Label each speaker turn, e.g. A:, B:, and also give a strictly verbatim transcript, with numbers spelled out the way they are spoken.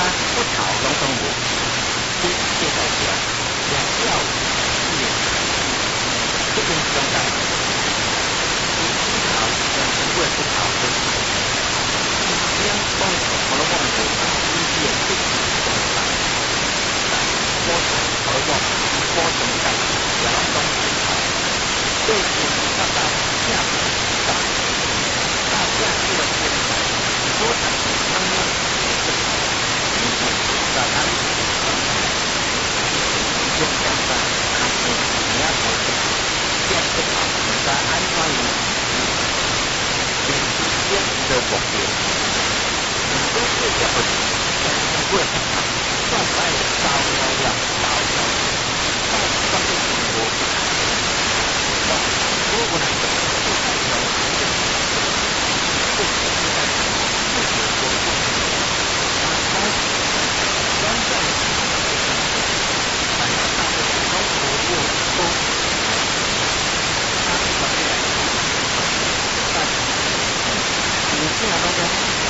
A: 不逃拢拢无，你介绍者也要是这边中的，你不逃跟不会不逃都是。这样讲可能我们无法理解这个状态，但我想可能我总在也拢不逃，对于大家下面大大家这个现在，所产生他们是。在安全上，用现在安全你要做的，建设好在安全里，并且建设目标，如果是这样，会